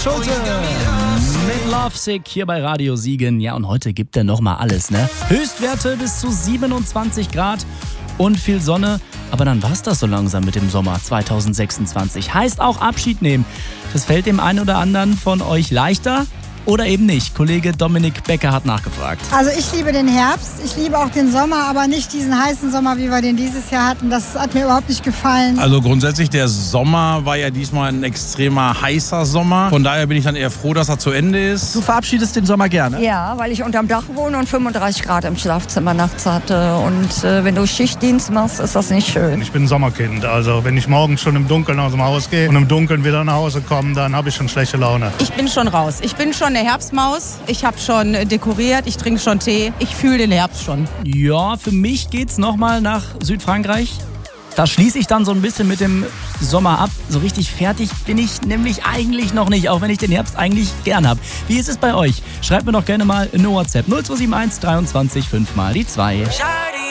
Schulte mit Lovesick hier bei Radio Siegen. Ja, und heute gibt er nochmal alles, ne? Höchstwerte bis zu 27 Grad und viel Sonne. Aber dann war's das so langsam mit dem Sommer 2026. Heißt auch Abschied nehmen. Das fällt dem einen oder anderen von euch leichter oder eben nicht. Kollege Dominik Becker hat nachgefragt. Also ich liebe den Herbst, ich liebe auch den Sommer, aber nicht diesen heißen Sommer, wie wir den dieses Jahr hatten. Das hat mir überhaupt nicht gefallen. Also grundsätzlich, der Sommer war ja diesmal ein extremer heißer Sommer. Von daher bin ich dann eher froh, dass er zu Ende ist. Du verabschiedest den Sommer gerne? Ja, weil ich unterm Dach wohne und 35 Grad im Schlafzimmer nachts hatte. Und wenn du Schichtdienst machst, ist das nicht schön. Ich bin ein Sommerkind. Also wenn ich morgens schon im Dunkeln aus dem Haus gehe und im Dunkeln wieder nach Hause komme, dann habe ich schon schlechte Laune. Ich bin schon raus. Ich bin schon eine Herbstmaus. Ich habe schon dekoriert. Ich trinke schon Tee. Ich fühle den Herbst schon. Ja, für mich geht's nochmal nach Südfrankreich. Da schließe ich dann so ein bisschen mit dem Sommer ab. So richtig fertig bin ich nämlich eigentlich noch nicht, auch wenn ich den Herbst eigentlich gern habe. Wie ist es bei euch? Schreibt mir doch gerne mal in WhatsApp 0271 23 5 mal die 2.